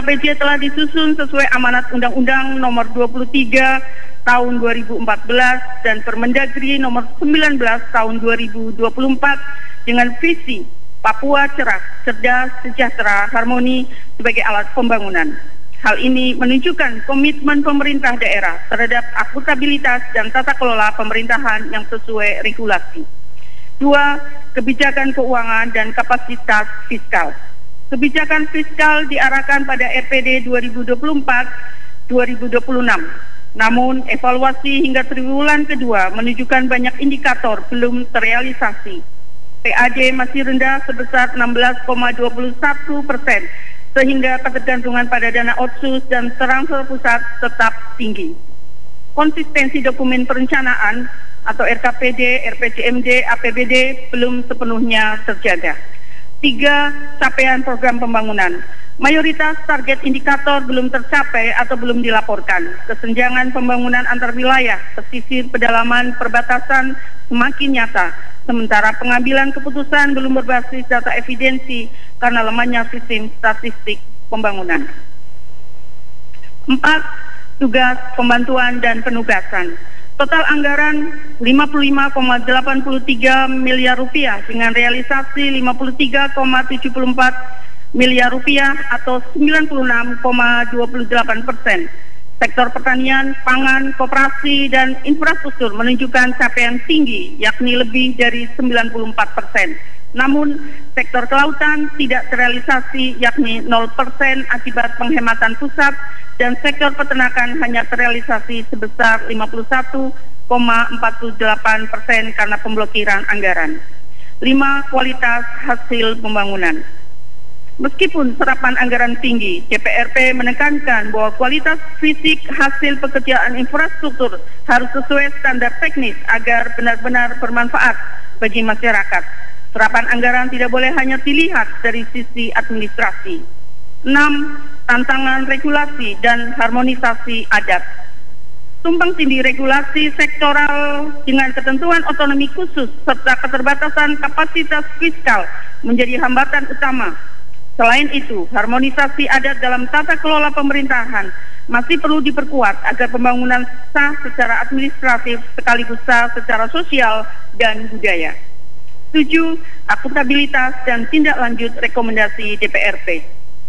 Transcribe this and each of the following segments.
LKPJ telah disusun sesuai amanat Undang-Undang Nomor 23 Tahun 2014 dan Permendagri Nomor 19 Tahun 2024 dengan visi Papua cerah, cerdas, sejahtera, harmoni sebagai alat pembangunan. Hal ini menunjukkan komitmen pemerintah daerah terhadap akuntabilitas dan tata kelola pemerintahan yang sesuai regulasi. 2. Kebijakan keuangan dan kapasitas fiskal. Kebijakan fiskal diarahkan pada RPD 2024-2026. Namun, evaluasi hingga triwulan kedua menunjukkan banyak indikator belum terrealisasi. PAD masih rendah sebesar 16,21%, sehingga ketergantungan pada dana otsus dan transfer pusat tetap tinggi. Konsistensi dokumen perencanaan atau RKPD, RPJMD, APBD belum sepenuhnya terjaga. 3. Capaian program pembangunan. Mayoritas target indikator belum tercapai atau belum dilaporkan. Kesenjangan pembangunan antar wilayah, pesisir, pedalaman, perbatasan semakin nyata. Sementara pengambilan keputusan belum berbasis data evidensi karena lemahnya sistem statistik pembangunan. 4. Tugas, pembantuan, dan penugasan. Total anggaran 55,83 miliar rupiah dengan realisasi 53,74 miliar rupiah atau 96,28%. Sektor pertanian, pangan, koperasi, dan infrastruktur menunjukkan capaian tinggi yakni lebih dari 94%. Namun, sektor kelautan tidak terrealisasi yakni 0% akibat penghematan pusat dan sektor peternakan hanya terrealisasi sebesar 51,48% karena pemblokiran anggaran. 5. Kualitas hasil pembangunan. Meskipun serapan anggaran tinggi, CPRP menekankan bahwa kualitas fisik hasil pekerjaan infrastruktur harus sesuai standar teknis agar benar-benar bermanfaat bagi masyarakat. Serapan anggaran tidak boleh hanya dilihat dari sisi administrasi. 6. Tantangan regulasi dan harmonisasi adat. Tumpang tindih regulasi sektoral dengan ketentuan otonomi khusus serta keterbatasan kapasitas fiskal menjadi hambatan utama. Selain itu, harmonisasi adat dalam tata kelola pemerintahan masih perlu diperkuat agar pembangunan sah secara administratif sekaligus sah secara sosial dan budaya. 7. Akuntabilitas dan tindak lanjut rekomendasi DPRP.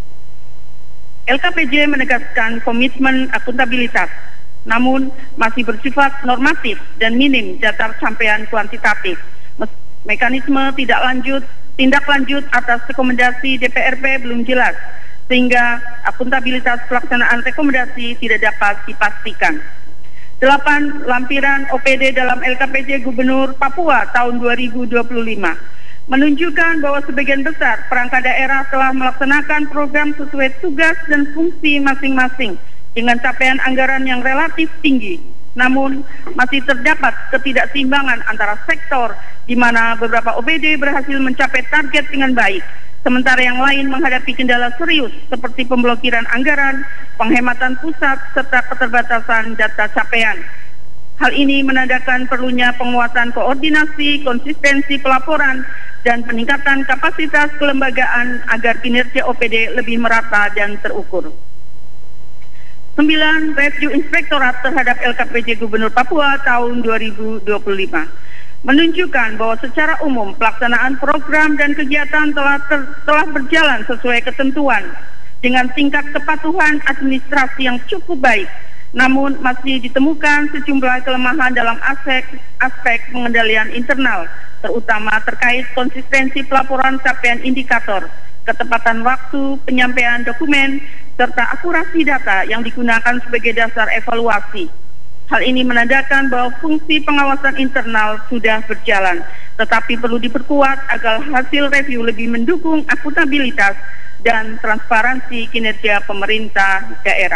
LKPJ menegaskan komitmen akuntabilitas, namun masih bersifat normatif dan minim data capaian kuantitatif. Mekanisme tindak lanjut atas rekomendasi DPRP belum jelas, sehingga akuntabilitas pelaksanaan rekomendasi tidak dapat dipastikan. 8. Lampiran OPD dalam LKPJ Gubernur Papua tahun 2025 menunjukkan bahwa sebagian besar perangkat daerah telah melaksanakan program sesuai tugas dan fungsi masing-masing dengan capaian anggaran yang relatif tinggi. Namun, masih terdapat ketidakseimbangan antara sektor di mana beberapa OPD berhasil mencapai target dengan baik, sementara yang lain menghadapi kendala serius seperti pemblokiran anggaran, penghematan pusat, serta keterbatasan data capaian. Hal ini menandakan perlunya penguatan koordinasi, konsistensi pelaporan, dan peningkatan kapasitas kelembagaan agar kinerja OPD lebih merata dan terukur. 9. Review Inspektorat terhadap LKPJ Gubernur Papua tahun 2025 menunjukkan bahwa secara umum pelaksanaan program dan kegiatan telah berjalan sesuai ketentuan dengan tingkat kepatuhan administrasi yang cukup baik. Namun masih ditemukan sejumlah kelemahan dalam aspek pengendalian internal, terutama terkait konsistensi pelaporan capaian indikator, ketepatan waktu penyampaian dokumen, serta akurasi data yang digunakan sebagai dasar evaluasi. Hal ini menandakan bahwa fungsi pengawasan internal sudah berjalan, tetapi perlu diperkuat agar hasil review lebih mendukung akuntabilitas dan transparansi kinerja pemerintah daerah.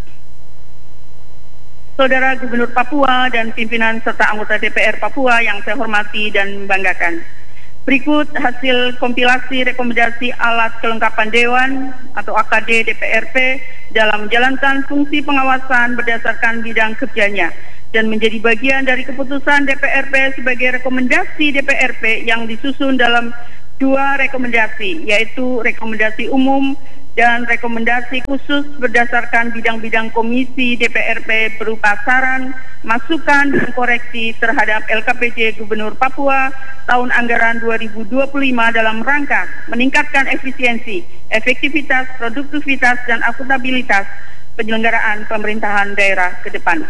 Saudara Gubernur Papua dan pimpinan serta anggota DPR Papua yang saya hormati dan banggakan. Berikut hasil kompilasi rekomendasi alat kelengkapan Dewan atau AKD DPRP dalam menjalankan fungsi pengawasan berdasarkan bidang kerjanya dan menjadi bagian dari keputusan DPRP sebagai rekomendasi DPRP yang disusun dalam 2 rekomendasi, yaitu rekomendasi umum dan rekomendasi khusus berdasarkan bidang-bidang komisi DPRP berupa saran, masukan, dan koreksi terhadap LKPJ Gubernur Papua tahun anggaran 2025 dalam rangka meningkatkan efisiensi, efektivitas, produktivitas, dan akuntabilitas penyelenggaraan pemerintahan daerah ke depan.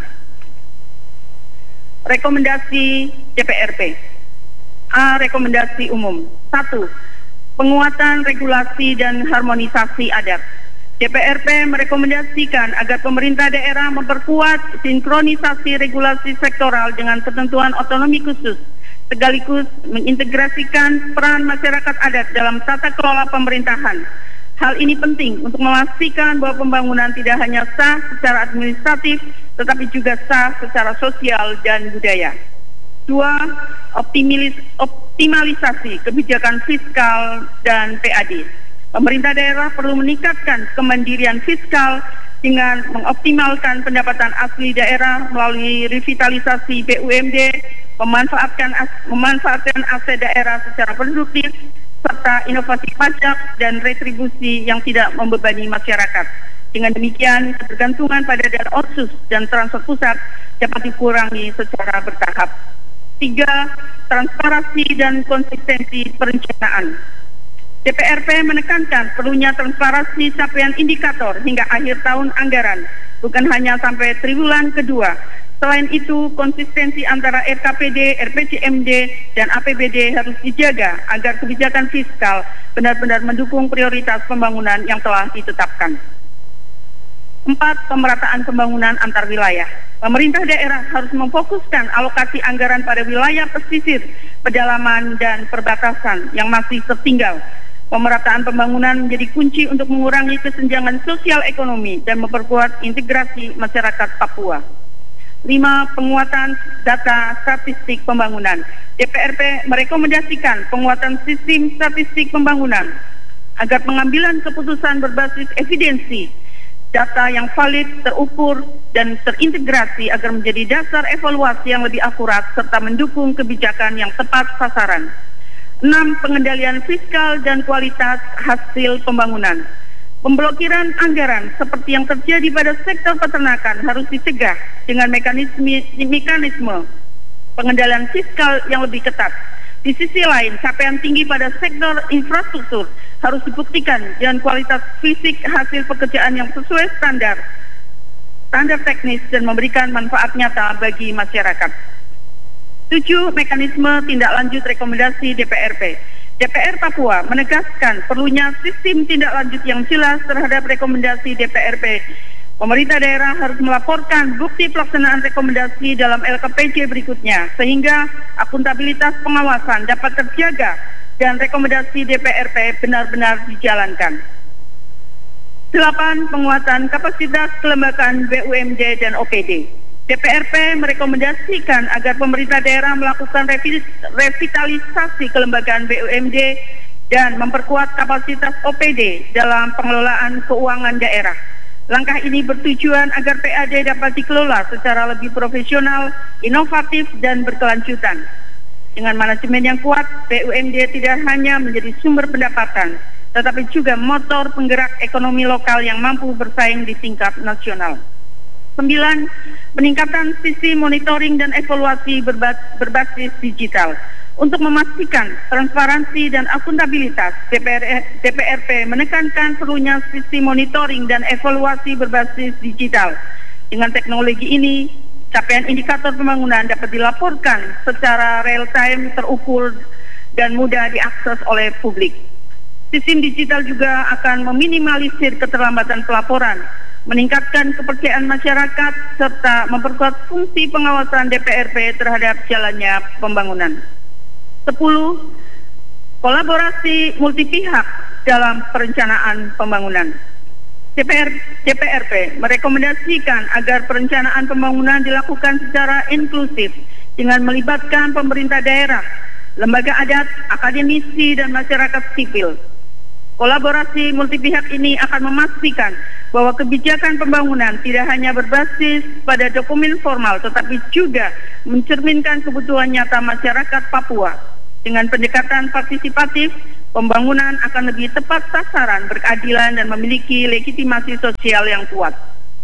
Rekomendasi DPRP. A. Rekomendasi umum. 1. Penguatan regulasi dan harmonisasi adat. DPRP merekomendasikan agar pemerintah daerah memperkuat sinkronisasi regulasi sektoral dengan ketentuan otonomi khusus, sekaligus mengintegrasikan peran masyarakat adat dalam tata kelola pemerintahan. Hal ini penting untuk memastikan bahwa pembangunan tidak hanya sah secara administratif, tetapi juga sah secara sosial dan budaya. 2. Optimalisasi kebijakan fiskal dan PAD. Pemerintah daerah perlu meningkatkan kemandirian fiskal dengan mengoptimalkan pendapatan asli daerah melalui revitalisasi BUMD, memanfaatkan aset daerah secara produktif, serta inovasi pajak dan retribusi yang tidak membebani masyarakat. Dengan demikian, ketergantungan pada dana otsus dan transfer pusat dapat dikurangi secara bertahap. 3. Transparansi dan konsistensi perencanaan. DPRP menekankan perlunya transparansi capaian indikator hingga akhir tahun anggaran, bukan hanya sampai triwulan kedua. Selain itu, konsistensi antara RKPD, RPJMD, dan APBD harus dijaga agar kebijakan fiskal benar-benar mendukung prioritas pembangunan yang telah ditetapkan. 4. Pemerataan pembangunan antar wilayah. Pemerintah daerah harus memfokuskan alokasi anggaran pada wilayah pesisir, pedalaman, dan perbatasan yang masih tertinggal. Pemerataan pembangunan menjadi kunci untuk mengurangi kesenjangan sosial ekonomi dan memperkuat integrasi masyarakat Papua. 5. Penguatan data statistik pembangunan. DPRP merekomendasikan penguatan sistem statistik pembangunan agar pengambilan keputusan berbasis evidensi, data yang valid, terukur, dan terintegrasi agar menjadi dasar evaluasi yang lebih akurat serta mendukung kebijakan yang tepat sasaran. 6. Pengendalian fiskal dan kualitas hasil pembangunan. Pemblokiran anggaran seperti yang terjadi pada sektor peternakan harus dicegah dengan mekanisme pengendalian fiskal yang lebih ketat. Di sisi lain, capaian tinggi pada sektor infrastruktur harus dibuktikan dengan kualitas fisik hasil pekerjaan yang sesuai standar teknis dan memberikan manfaat nyata bagi masyarakat. 7. Mekanisme tindak lanjut rekomendasi DPRP. DPR Papua menegaskan perlunya sistem tindak lanjut yang jelas terhadap rekomendasi DPRP. Pemerintah daerah harus melaporkan bukti pelaksanaan rekomendasi dalam LKPJ berikutnya, sehingga akuntabilitas pengawasan dapat terjaga dan rekomendasi DPRP benar-benar dijalankan. 8. Penguatan kapasitas kelembagaan BUMD dan OPD. DPRP merekomendasikan agar pemerintah daerah melakukan revitalisasi kelembagaan BUMD dan memperkuat kapasitas OPD dalam pengelolaan keuangan daerah. Langkah ini bertujuan agar PAD dapat dikelola secara lebih profesional, inovatif, dan berkelanjutan. Dengan manajemen yang kuat, BUMD tidak hanya menjadi sumber pendapatan, tetapi juga motor penggerak ekonomi lokal yang mampu bersaing di tingkat nasional. 9. Peningkatan sistem monitoring dan evaluasi berbasis digital. Untuk memastikan transparansi dan akuntabilitas, DPRP menekankan perlunya sistem monitoring dan evaluasi berbasis digital. Dengan teknologi ini, capaian indikator pembangunan dapat dilaporkan secara real-time, terukur, dan mudah diakses oleh publik. Sistem digital juga akan meminimalisir keterlambatan pelaporan, meningkatkan kepercayaan masyarakat, serta memperkuat fungsi pengawasan DPRP terhadap jalannya pembangunan. 10. Kolaborasi multipihak dalam perencanaan pembangunan. DPRP merekomendasikan agar perencanaan pembangunan dilakukan secara inklusif dengan melibatkan pemerintah daerah, lembaga adat, akademisi, dan masyarakat sipil. Kolaborasi multipihak ini akan memastikan bahwa kebijakan pembangunan tidak hanya berbasis pada dokumen formal, tetapi juga mencerminkan kebutuhan nyata masyarakat Papua. Dengan pendekatan partisipatif, Pembangunan akan lebih tepat sasaran, berkeadilan, dan memiliki legitimasi sosial yang kuat.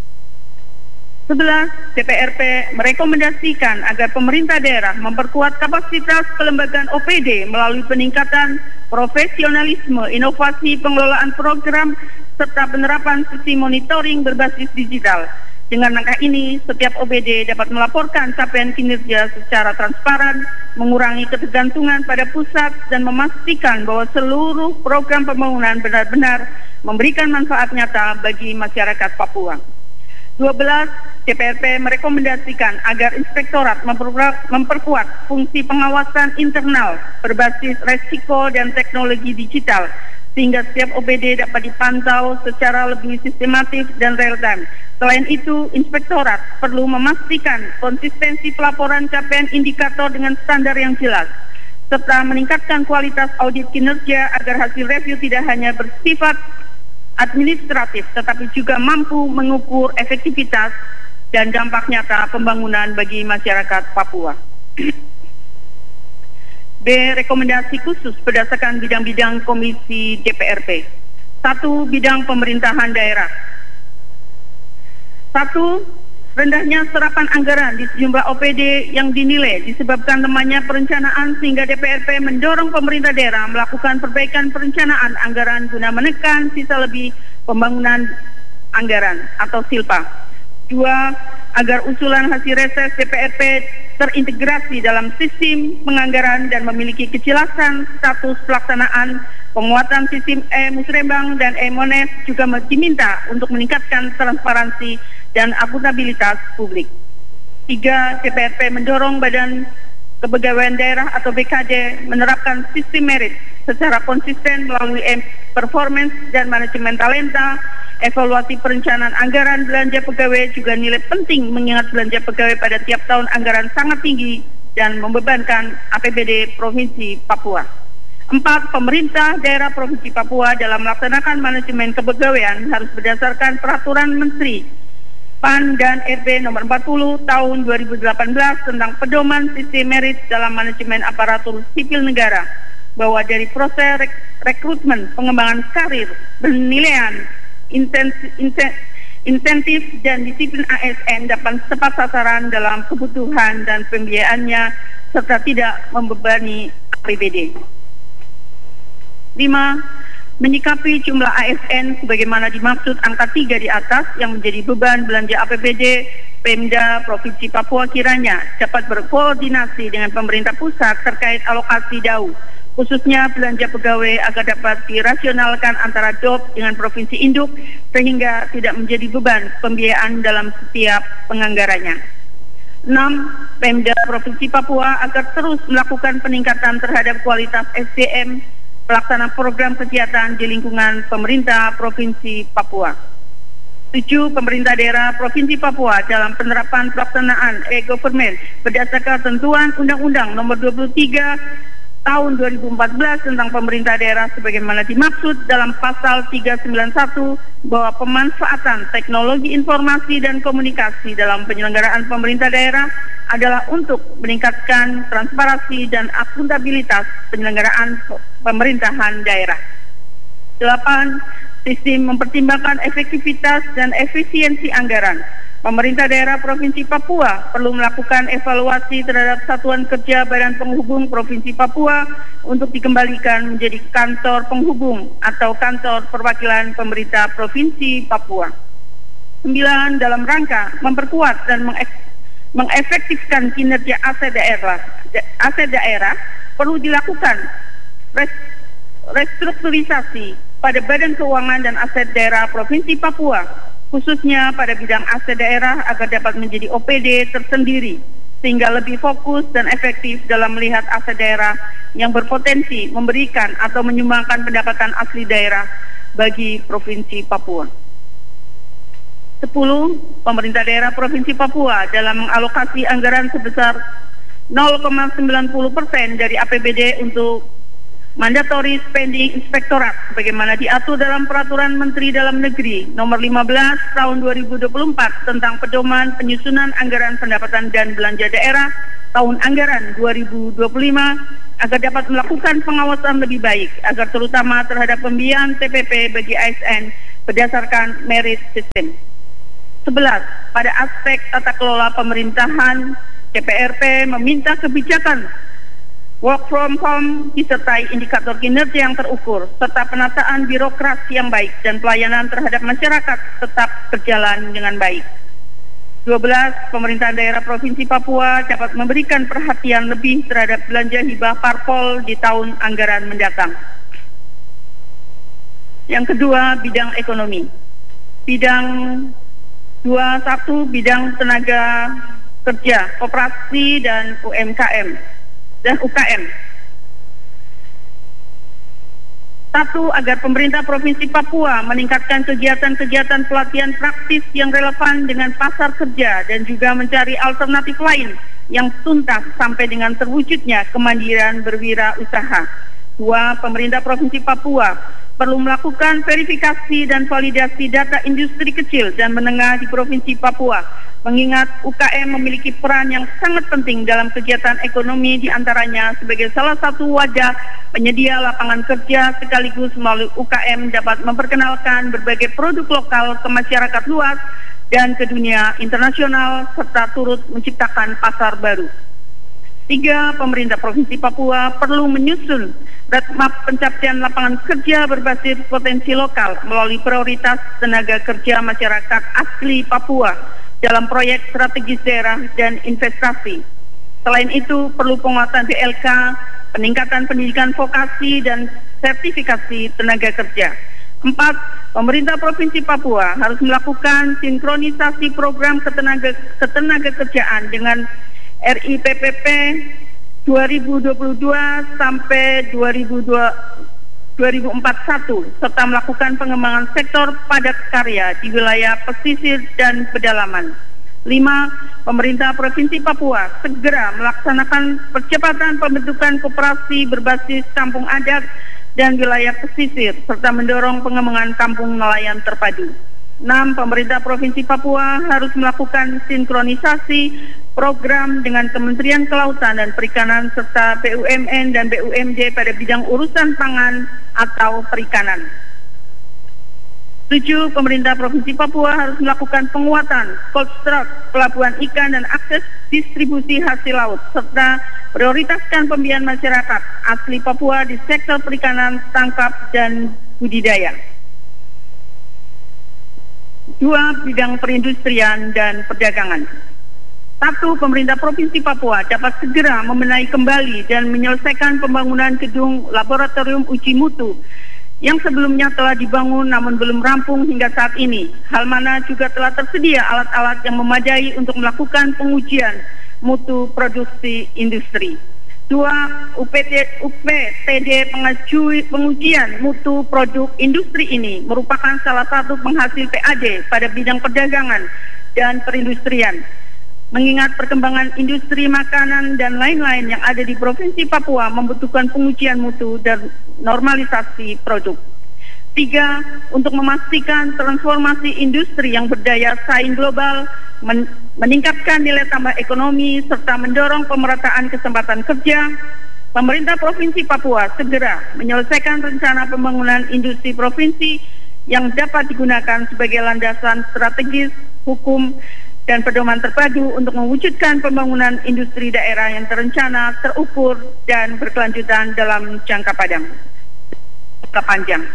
11. DPRP merekomendasikan agar pemerintah daerah memperkuat kapasitas kelembagaan OPD melalui peningkatan profesionalisme, inovasi pengelolaan program, serta penerapan sistem monitoring berbasis digital. Dengan langkah ini, setiap OPD dapat melaporkan capaian kinerja secara transparan, mengurangi ketergantungan pada pusat, dan memastikan bahwa seluruh program pembangunan benar-benar memberikan manfaat nyata bagi masyarakat Papua. 12. DPRP merekomendasikan agar Inspektorat memperkuat fungsi pengawasan internal berbasis resiko dan teknologi digital, sehingga setiap OPD dapat dipantau secara lebih sistematis dan real-time. Selain itu, Inspektorat perlu memastikan konsistensi pelaporan capaian indikator dengan standar yang jelas, serta meningkatkan kualitas audit kinerja agar hasil review tidak hanya bersifat administratif, tetapi juga mampu mengukur efektivitas dan dampak nyata pembangunan bagi masyarakat Papua. B. Rekomendasi khusus berdasarkan bidang-bidang Komisi DPRP. 1. Bidang pemerintahan daerah. 1. Rendahnya serapan anggaran di sejumlah OPD yang dinilai disebabkan lemahnya perencanaan, sehingga DPRP mendorong pemerintah daerah melakukan perbaikan perencanaan anggaran guna menekan sisa lebih pembangunan anggaran atau SILPA. 2. Agar usulan hasil reses DPRP terintegrasi dalam sistem penganggaran dan memiliki kejelasan status pelaksanaan. Penguatan sistem e-musrembang dan e-mones juga diminta untuk meningkatkan transparansi dan akuntabilitas publik. 3. DPRP mendorong Badan Kepegawaian Daerah atau BKD menerapkan sistem merit secara konsisten melalui performance dan manajemen talenta. Evaluasi perencanaan anggaran belanja pegawai juga nilai penting, mengingat belanja pegawai pada tiap tahun anggaran sangat tinggi dan membebankan APBD Provinsi Papua. 4. Pemerintah daerah Provinsi Papua dalam melaksanakan manajemen kepegawaian harus berdasarkan Peraturan Menteri PAN dan RB nomor 40 tahun 2018 tentang pedoman sistem merit dalam manajemen aparatur sipil negara, bahwa dari proses rekrutmen, pengembangan karir, penilaian, insentif dan disiplin ASN dapat tepat sasaran dalam kebutuhan dan pembiayaannya serta tidak membebani APBD. 5. Menyikapi jumlah ASN sebagaimana dimaksud angka 3 di atas yang menjadi beban belanja APBD, Pemda Provinsi Papua kiranya dapat berkoordinasi dengan pemerintah pusat terkait alokasi DAU, khususnya belanja pegawai, agar dapat dirasionalkan antara DOP dengan provinsi induk sehingga tidak menjadi beban pembiayaan dalam setiap penganggarannya. 6. Pemda Provinsi Papua agar terus melakukan peningkatan terhadap kualitas SDM pelaksana program kegiatan di lingkungan pemerintah Provinsi Papua. 7. Pemerintah daerah Provinsi Papua dalam penerapan pelaksanaan e-government berdasarkan ketentuan Undang-Undang Nomor 23 Tahun 2014 tentang pemerintah daerah sebagaimana dimaksud dalam pasal 391, bahwa pemanfaatan teknologi informasi dan komunikasi dalam penyelenggaraan pemerintah daerah adalah untuk meningkatkan transparansi dan akuntabilitas penyelenggaraan pemerintahan daerah. 8. Sistem mempertimbangkan efektivitas dan efisiensi anggaran. Pemerintah daerah Provinsi Papua perlu melakukan evaluasi terhadap Satuan Kerja Badan Penghubung Provinsi Papua untuk dikembalikan menjadi kantor penghubung atau kantor perwakilan pemerintah Provinsi Papua. 9. Dalam rangka memperkuat dan mengefektifkan kinerja aset daerah perlu dilakukan restrukturisasi pada Badan Keuangan dan Aset Daerah Provinsi Papua, khususnya pada bidang aset daerah agar dapat menjadi OPD tersendiri, sehingga lebih fokus dan efektif dalam melihat aset daerah yang berpotensi memberikan atau menyumbangkan pendapatan asli daerah bagi Provinsi Papua. 10. Pemerintah daerah Provinsi Papua dalam mengalokasi anggaran sebesar 0,90% dari APBD untuk mandatory spending inspektorat sebagaimana diatur dalam Peraturan Menteri Dalam Negeri Nomor 15 Tahun 2024 tentang pedoman penyusunan anggaran pendapatan dan belanja daerah tahun anggaran 2025 agar dapat melakukan pengawasan lebih baik, agar terutama terhadap pembiayaan TPP bagi ASN berdasarkan merit system. 11. Pada aspek tata kelola pemerintahan, DPRP meminta kebijakan work from home disertai indikator kinerja yang terukur, serta penataan birokrasi yang baik dan pelayanan terhadap masyarakat tetap berjalan dengan baik. 12. Pemerintahan daerah Provinsi Papua dapat memberikan perhatian lebih terhadap belanja hibah parpol di tahun anggaran mendatang. Yang kedua, bidang ekonomi. Bidang 21, bidang tenaga kerja, koperasi dan UMKM dan UKM. 1. Agar pemerintah Provinsi Papua meningkatkan kegiatan-kegiatan pelatihan praktis yang relevan dengan pasar kerja dan juga mencari alternatif lain yang tuntas sampai dengan terwujudnya kemandirian berwirausaha. 2. Pemerintah Provinsi Papua perlu melakukan verifikasi dan validasi data industri kecil dan menengah di Provinsi Papua, mengingat UKM memiliki peran yang sangat penting dalam kegiatan ekonomi, diantaranya sebagai salah satu wadah penyedia lapangan kerja, sekaligus melalui UKM dapat memperkenalkan berbagai produk lokal ke masyarakat luas dan ke dunia internasional, serta turut menciptakan pasar baru. 3. Pemerintah Provinsi Papua perlu menyusun roadmap pencapaian lapangan kerja berbasis potensi lokal melalui prioritas tenaga kerja masyarakat asli Papua dalam proyek strategis daerah dan investasi. Selain itu, perlu penguatan BLK, peningkatan pendidikan vokasi dan sertifikasi tenaga kerja. 4. Pemerintah Provinsi Papua harus melakukan sinkronisasi program ketenaga kerjaan dengan RIPPP 2022 sampai 2041 serta melakukan pengembangan sektor padat karya di wilayah pesisir dan pedalaman. 5. Pemerintah Provinsi Papua segera melaksanakan percepatan pembentukan koperasi berbasis kampung adat dan wilayah pesisir serta mendorong pengembangan kampung nelayan terpadu. 6. Pemerintah Provinsi Papua harus melakukan sinkronisasi program dengan Kementerian Kelautan dan Perikanan serta BUMN dan BUMD pada bidang urusan pangan atau perikanan. 7. Pemerintah Provinsi Papua harus melakukan penguatan cold stock, pelabuhan ikan dan akses distribusi hasil laut, serta prioritaskan pembiayaan masyarakat asli Papua di sektor perikanan, tangkap, dan budidaya. 2. Bidang perindustrian dan perdagangan. 1. Pemerintah Provinsi Papua dapat segera membenahi kembali dan menyelesaikan pembangunan gedung laboratorium uji mutu yang sebelumnya telah dibangun namun belum rampung hingga saat ini. Hal mana juga telah tersedia alat-alat yang memadai untuk melakukan pengujian mutu produksi industri. 2. UPTD pengujian mutu produk industri ini merupakan salah satu penghasil PAD pada bidang perdagangan dan perindustrian. Mengingat perkembangan industri makanan dan lain-lain yang ada di Provinsi Papua membutuhkan pengujian mutu dan normalisasi produk. 3. Untuk memastikan transformasi industri yang berdaya saing global, meningkatkan nilai tambah ekonomi, serta mendorong pemerataan kesempatan kerja, pemerintah Provinsi Papua segera menyelesaikan rencana pembangunan industri provinsi yang dapat digunakan sebagai landasan strategis, hukum, dan pedoman terpadu untuk mewujudkan pembangunan industri daerah yang terencana, terukur, dan berkelanjutan dalam jangka panjang.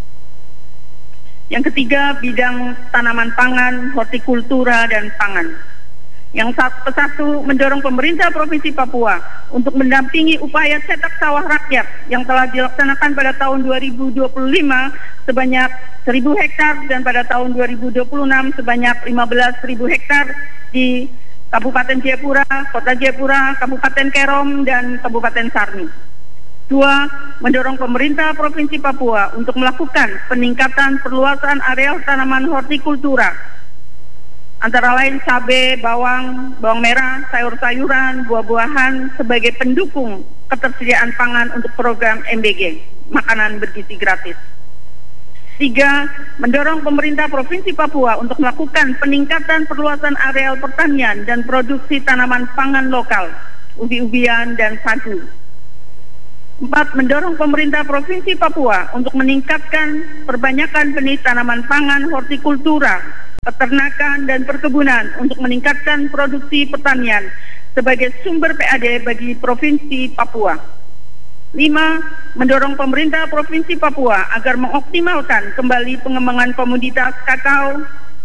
Yang ketiga, bidang tanaman pangan, hortikultura, dan pangan. Yang satu, mendorong pemerintah Provinsi Papua untuk mendampingi upaya cetak sawah rakyat yang telah dilaksanakan pada tahun 2025 sebanyak 1.000 hektar dan pada tahun 2026 sebanyak 15.000 hektar di Kabupaten Jayapura, Kota Jayapura, Kabupaten Kerom, dan Kabupaten Sarni. 2. Mendorong pemerintah Provinsi Papua untuk melakukan peningkatan perluasan areal tanaman hortikultura, antara lain cabai, bawang merah, sayur-sayuran, buah-buahan sebagai pendukung ketersediaan pangan untuk program MBG, makanan bergizi gratis. 3. Mendorong pemerintah Provinsi Papua untuk melakukan peningkatan perluasan areal pertanian dan produksi tanaman pangan lokal, ubi-ubian dan sagu. 4. Mendorong pemerintah Provinsi Papua untuk meningkatkan perbanyakan benih tanaman pangan, hortikultura, peternakan, dan perkebunan untuk meningkatkan produksi pertanian sebagai sumber PAD bagi Provinsi Papua. 5. Mendorong pemerintah Provinsi Papua agar mengoptimalkan kembali pengembangan komoditas kakao,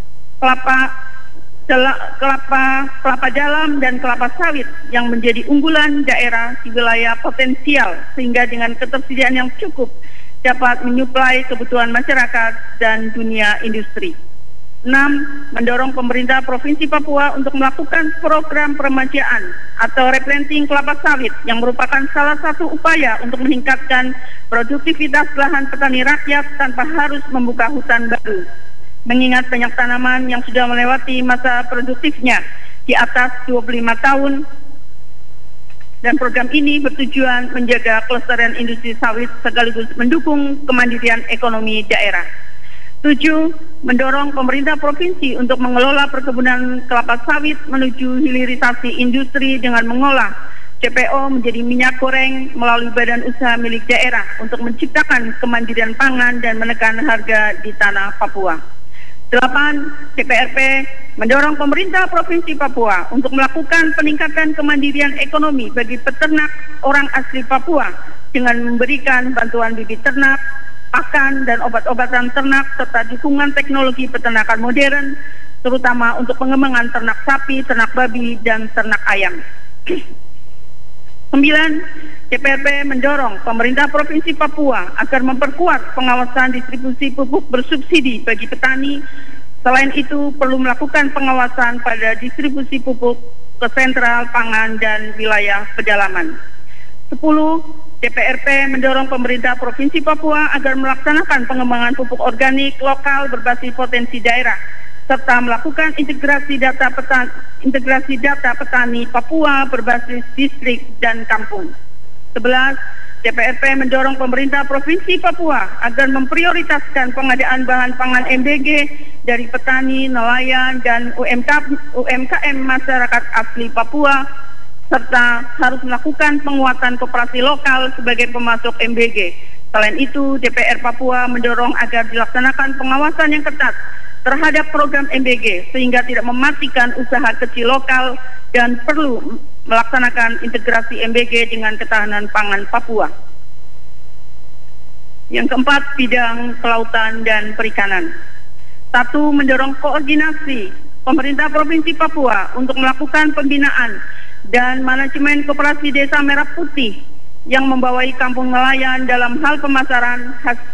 kelapa dalam dan kelapa sawit yang menjadi unggulan daerah di wilayah potensial, sehingga dengan ketersediaan yang cukup dapat menyuplai kebutuhan masyarakat dan dunia industri. 6. Mendorong pemerintah Provinsi Papua untuk melakukan program peremajaan atau replanting kelapa sawit yang merupakan salah satu upaya untuk meningkatkan produktivitas lahan petani rakyat tanpa harus membuka hutan baru. Mengingat banyak tanaman yang sudah melewati masa produktifnya di atas 25 tahun, dan program ini bertujuan menjaga kelestarian industri sawit sekaligus mendukung kemandirian ekonomi daerah. 7. Mendorong pemerintah provinsi untuk mengelola perkebunan kelapa sawit menuju hilirisasi industri dengan mengolah CPO menjadi minyak goreng melalui badan usaha milik daerah untuk menciptakan kemandirian pangan dan menekan harga di tanah Papua. 8. DPRP mendorong pemerintah Provinsi Papua untuk melakukan peningkatan kemandirian ekonomi bagi peternak orang asli Papua dengan memberikan bantuan bibit ternak, pakan, dan obat-obatan ternak serta dukungan teknologi peternakan modern, terutama untuk pengembangan ternak sapi, ternak babi, dan ternak ayam. 9. DPRP mendorong pemerintah Provinsi Papua agar memperkuat pengawasan distribusi pupuk bersubsidi bagi petani. Selain itu, perlu melakukan pengawasan pada distribusi pupuk ke sentral pangan dan wilayah pedalaman. 10. DPRP mendorong pemerintah Provinsi Papua agar melaksanakan pengembangan pupuk organik lokal berbasis potensi daerah, serta melakukan integrasi data petani Papua berbasis distrik dan kampung. 11. DPRP mendorong pemerintah Provinsi Papua agar memprioritaskan pengadaan bahan pangan MBG dari petani, nelayan, dan UMKM masyarakat asli Papua, serta harus melakukan penguatan koperasi lokal sebagai pemasok MBG. Selain itu, DPR Papua mendorong agar dilaksanakan pengawasan yang ketat terhadap program MBG sehingga tidak mematikan usaha kecil lokal dan perlu melaksanakan integrasi MBG dengan ketahanan pangan Papua. Yang keempat, bidang kelautan dan perikanan. 1. Mendorong koordinasi pemerintah Provinsi Papua untuk melakukan pembinaan dan manajemen koperasi Desa Merah Putih yang membawai kampung nelayan dalam hal pemasaran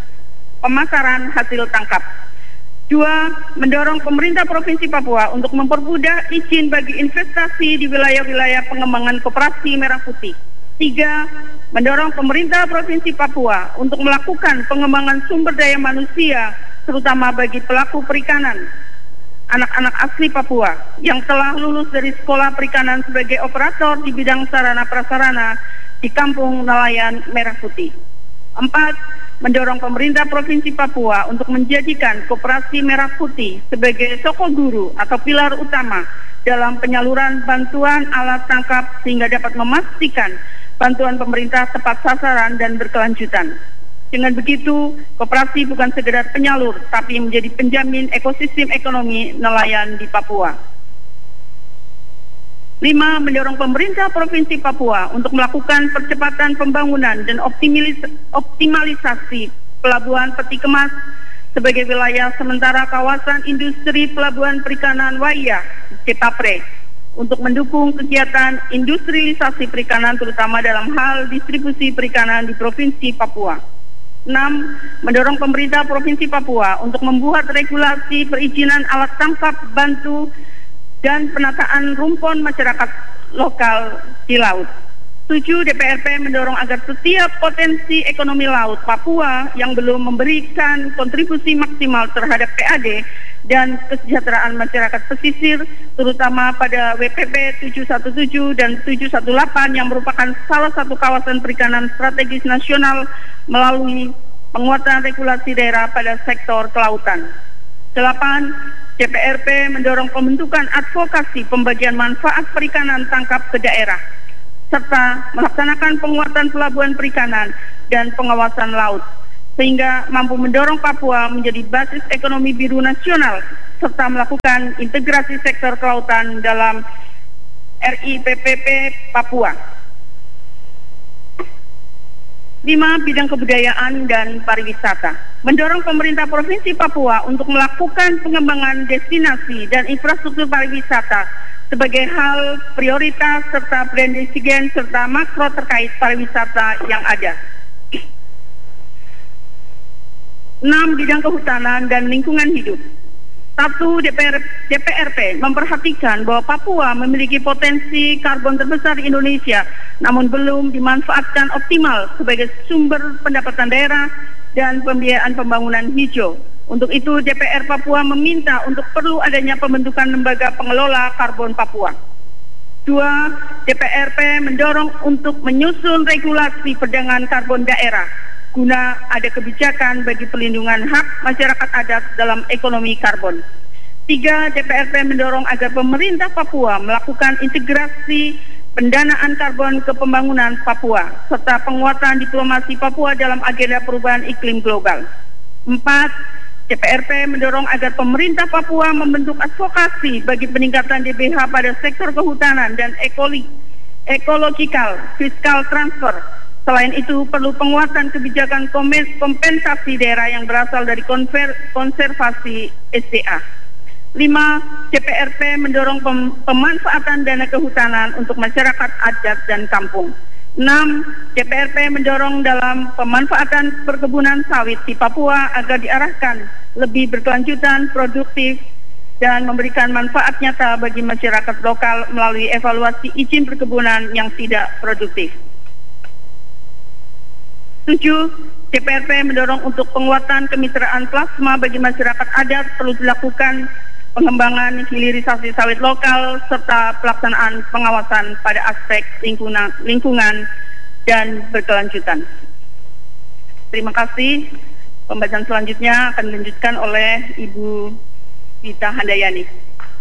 hasil tangkap. 2. Mendorong pemerintah Provinsi Papua untuk mempermudah izin bagi investasi di wilayah-wilayah pengembangan koperasi Merah Putih. 3. Mendorong pemerintah Provinsi Papua untuk melakukan pengembangan sumber daya manusia, terutama bagi pelaku perikanan, anak-anak asli Papua yang telah lulus dari sekolah perikanan sebagai operator di bidang sarana prasarana di kampung nelayan Merah Putih. 4. Mendorong pemerintah Provinsi Papua untuk menjadikan Koperasi Merah Putih sebagai soko guru atau pilar utama dalam penyaluran bantuan alat tangkap sehingga dapat memastikan bantuan pemerintah tepat sasaran dan berkelanjutan. Dengan begitu, koperasi bukan sekedar penyalur, tapi menjadi penjamin ekosistem ekonomi nelayan di Papua. 5. Mendorong pemerintah Provinsi Papua untuk melakukan percepatan pembangunan dan optimalisasi Pelabuhan Peti Kemas sebagai wilayah sementara kawasan industri pelabuhan perikanan Waiya, Cipapre, untuk mendukung kegiatan industrialisasi perikanan terutama dalam hal distribusi perikanan di Provinsi Papua. 6. Mendorong pemerintah Provinsi Papua untuk membuat regulasi perizinan alat tangkap bantu dan penataan rumpun masyarakat lokal di laut. 7. DPRP mendorong agar setiap potensi ekonomi laut Papua yang belum memberikan kontribusi maksimal terhadap PAD dan kesejahteraan masyarakat pesisir, terutama pada WPP 717 dan 718 yang merupakan salah satu kawasan perikanan strategis nasional melalui penguatan regulasi daerah pada sektor kelautan. 8. DPRP mendorong pembentukan advokasi pembagian manfaat perikanan tangkap ke daerah. serta melaksanakan penguatan pelabuhan perikanan dan pengawasan laut, sehingga mampu mendorong Papua menjadi basis ekonomi biru nasional, serta melakukan integrasi sektor kelautan dalam RIPPP Papua. 5. Bidang kebudayaan dan pariwisata. Mendorong pemerintah Provinsi Papua untuk melakukan pengembangan destinasi dan infrastruktur pariwisata sebagai hal prioritas serta branding serta makro terkait pariwisata yang ada. 6. Bidang kehutanan dan lingkungan hidup. 1. DPRP memperhatikan bahwa Papua memiliki potensi karbon terbesar di Indonesia, namun belum dimanfaatkan optimal sebagai sumber pendapatan daerah dan pembiayaan pembangunan hijau. Untuk itu, DPR Papua meminta untuk perlu adanya pembentukan lembaga pengelola karbon Papua. 2. DPRP mendorong untuk menyusun regulasi perdagangan karbon daerah guna ada kebijakan bagi pelindungan hak masyarakat adat dalam ekonomi karbon. 3. DPRP mendorong agar pemerintah Papua melakukan integrasi pendanaan karbon ke pembangunan Papua, serta penguatan diplomasi Papua dalam agenda perubahan iklim global. 4. DPRP mendorong agar pemerintah Papua membentuk advokasi bagi peningkatan DBH pada sektor kehutanan dan ecological fiscal transfer. Selain itu, perlu penguatan kebijakan kompensasi daerah yang berasal dari konservasi SDA. 5. DPRP mendorong pemanfaatan dana kehutanan untuk masyarakat adat dan kampung. 6. DPRP mendorong dalam pemanfaatan perkebunan sawit di Papua agar diarahkan lebih berkelanjutan, produktif, dan memberikan manfaat nyata bagi masyarakat lokal melalui evaluasi izin perkebunan yang tidak produktif. 7. DPRP mendorong untuk penguatan kemitraan plasma bagi masyarakat adat, perlu dilakukan pengembangan hilirisasi sawit lokal serta pelaksanaan pengawasan pada aspek lingkungan dan berkelanjutan. Terima kasih. Pembacaan selanjutnya akan dilanjutkan oleh Ibu Vita Handayani.